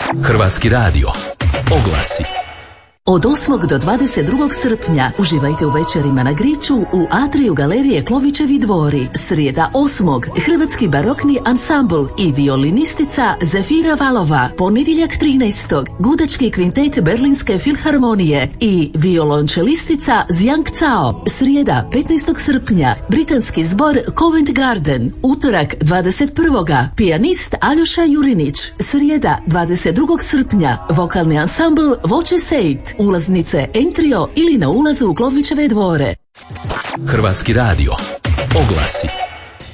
Hrvatski radio. Oglasi. Od 8. do 22. srpnja uživajte u večerima na Griču u atriju galerije Klovićevi dvori. Srijeda 8. Hrvatski barokni ansambl i violinistica Zefira Valova. Ponedjeljak 13. Gudački kvintet Berlinske filharmonije i violončelistica Zjang Cao. Srijeda 15. srpnja britanski zbor Covent Garden. Utorak 21. pijanist Aljoša Jurinić. Srijeda 22. srpnja vokalni ansambl Voće Sejt. Ulaznice Entrio ili na ulazu u Klovićeve dvore. Hrvatski radio. Oglasi.